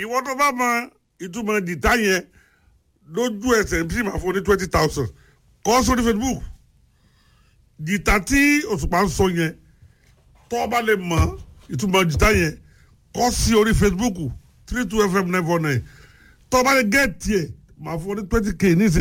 ìwọ tó bá mọ ìtumọ̀ jìtá yẹn lójú ẹsẹ̀ MC máa fún ní 20,000 kọ́ sórí Facebook jìtá tí Òṣùpá ń sọ yẹn tó bá lè mọ ìtumọ̀ jìtá yẹn kọ́ sí orí Facebook 32 FM 949 tó bá lè gẹ́ẹ̀tì ẹ̀ máa fún ní 20K ní ìsìn.